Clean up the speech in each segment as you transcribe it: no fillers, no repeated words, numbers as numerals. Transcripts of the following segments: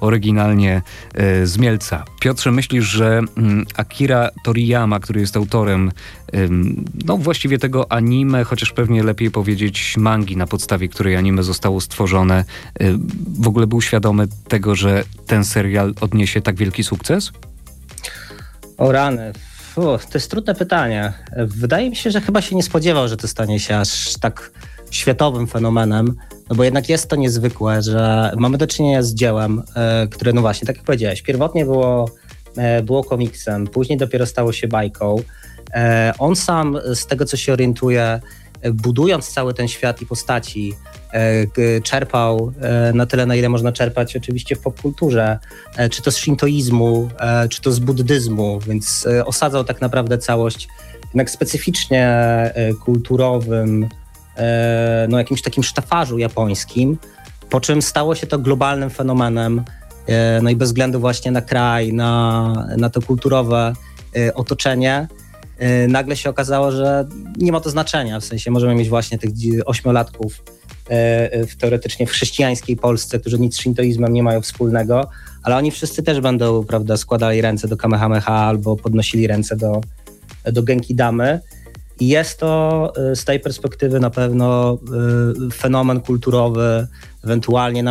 oryginalnie z Mielca. Piotrze, myślisz, że Akira Toriyama, który jest autorem no właściwie tego anime, chociaż pewnie lepiej powiedzieć mangi, na podstawie której anime zostało stworzone, w ogóle był świadomy tego, że ten serial odniesie tak wielki sukces? O rany. To jest trudne pytanie. Wydaje mi się, że chyba się nie spodziewał, że to stanie się aż tak światowym fenomenem, no bo jednak jest to niezwykłe, że mamy do czynienia z dziełem, które, no właśnie, tak jak powiedziałeś, pierwotnie było komiksem, później dopiero stało się bajką. On sam, z tego co się orientuje, budując cały ten świat i postaci, czerpał na tyle, na ile można czerpać oczywiście w popkulturze, czy to z szintoizmu, czy to z buddyzmu, więc osadzał tak naprawdę całość jednak specyficznie kulturowym, no jakimś takim sztafarzu japońskim, po czym stało się to globalnym fenomenem, no i bez względu właśnie na kraj, na to kulturowe otoczenie, nagle się okazało, że nie ma to znaczenia, w sensie możemy mieć właśnie tych 8-latków teoretycznie w chrześcijańskiej Polsce, którzy nic z szintoizmem nie mają wspólnego, ale oni wszyscy też będą, prawda, składali ręce do Kamehameha albo podnosili ręce do Genki Damy. I jest to z tej perspektywy na pewno fenomen kulturowy, ewentualnie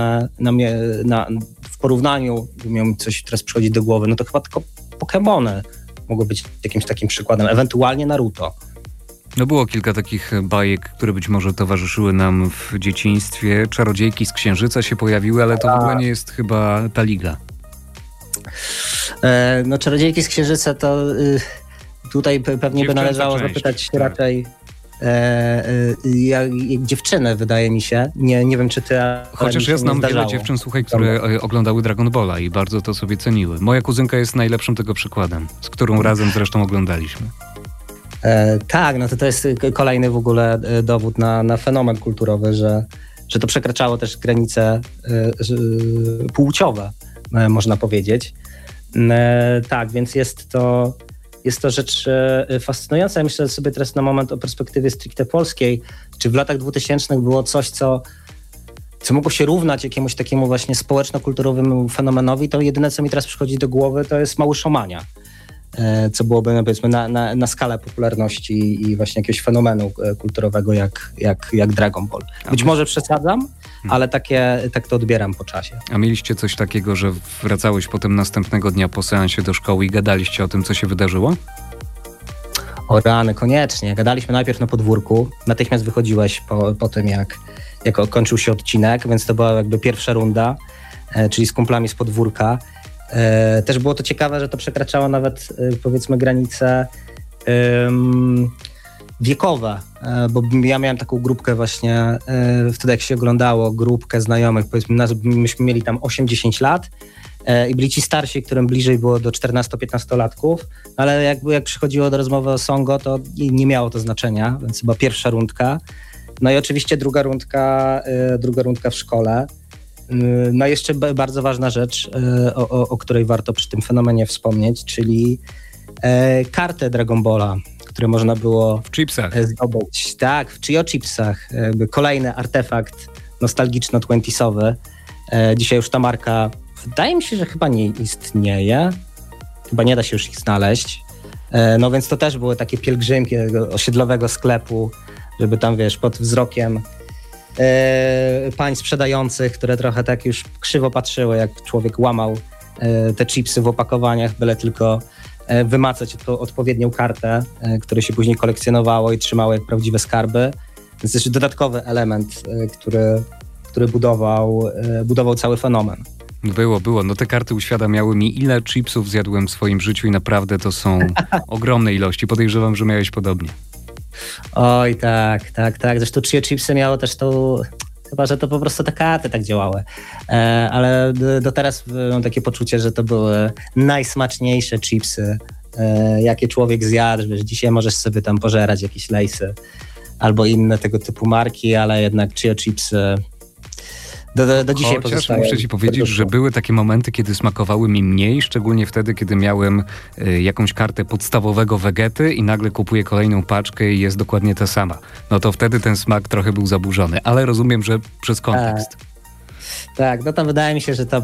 w porównaniu, by miał mi coś teraz przychodzić do głowy, no to chyba tylko Pokemony mogą być jakimś takim przykładem, ewentualnie Naruto. No było kilka takich bajek, które być może towarzyszyły nam w dzieciństwie. Czarodziejki z Księżyca się pojawiły, ale to w ogóle nie jest chyba ta liga. No Czarodziejki z Księżyca to tutaj pewnie by należało zapytać raczej dziewczyny, wydaje mi się. Nie wiem, czy ty... Chociaż ja znam wiele dziewczyn, słuchaj, które oglądały Dragon Balla i bardzo to sobie ceniły. Moja kuzynka jest najlepszym tego przykładem, z którą razem zresztą oglądaliśmy. Tak, no to jest kolejny w ogóle dowód na fenomen kulturowy, że to przekraczało też granice płciowe, można powiedzieć. Tak, więc jest to rzecz fascynująca. Ja myślę sobie teraz na moment o perspektywie stricte polskiej. Czy w latach 2000 było coś, co mogło się równać jakiemuś takiemu właśnie społeczno-kulturowemu fenomenowi, to jedyne, co mi teraz przychodzi do głowy, to jest Mały Szamania. Co byłoby, no powiedzmy, na skalę popularności i właśnie jakiegoś fenomenu kulturowego jak Dragon Ball. Być może przesadzam, ale tak to odbieram po czasie. A mieliście coś takiego, że wracałeś potem następnego dnia po seansie do szkoły i gadaliście o tym, co się wydarzyło? O rany, koniecznie. Gadaliśmy najpierw na podwórku. Natychmiast wychodziłeś po tym, jak kończył się odcinek, więc to była jakby pierwsza runda, czyli z kumplami z podwórka. Też było to ciekawe, że to przekraczało nawet, powiedzmy, granice wiekowe, bo ja miałem taką grupkę właśnie, wtedy jak się oglądało, grupkę znajomych, powiedzmy, myśmy mieli tam 8-10 lat i byli ci starsi, którym bliżej było do 14-15-latków, ale jak przychodziło do rozmowy o Songo, to nie miało to znaczenia, więc chyba pierwsza rundka. No i oczywiście druga rundka w szkole. No i jeszcze bardzo ważna rzecz, o której warto przy tym fenomenie wspomnieć, czyli kartę Dragon Balla, które można było w chipsach zdobyć. Tak, w chipsach. Kolejny artefakt nostalgiczno-twentysowy. Dzisiaj już ta marka, wydaje mi się, że chyba nie istnieje. Chyba nie da się już ich znaleźć. No więc to też były takie pielgrzymki osiedlowego sklepu, żeby tam, wiesz, pod wzrokiem pań sprzedających, które trochę tak już krzywo patrzyły, jak człowiek łamał te chipsy w opakowaniach, byle tylko wymacać odpowiednią kartę, które się później kolekcjonowało i trzymało jak prawdziwe skarby. Więc też dodatkowy element, który budował cały fenomen. Było. No te karty uświadamiały mi, ile chipsów zjadłem w swoim życiu i naprawdę to są ogromne ilości. Podejrzewam, że miałeś podobnie. Oj, tak. Zresztą chipsy miało też tą... Chyba, że to po prostu te karty tak działały. Ale do teraz mam takie poczucie, że to były najsmaczniejsze chipsy, jakie człowiek zjadł. Wiesz, dzisiaj możesz sobie tam pożerać jakieś lejsy albo inne tego typu marki, ale jednak chipsy do dzisiaj pozostają. Muszę ci powiedzieć, że były takie momenty, kiedy smakowały mi mniej, szczególnie wtedy, kiedy miałem jakąś kartę podstawowego Vegety i nagle kupuję kolejną paczkę i jest dokładnie ta sama. No to wtedy ten smak trochę był zaburzony, ale rozumiem, że przez kontekst. Tak, no to wydaje mi się, że to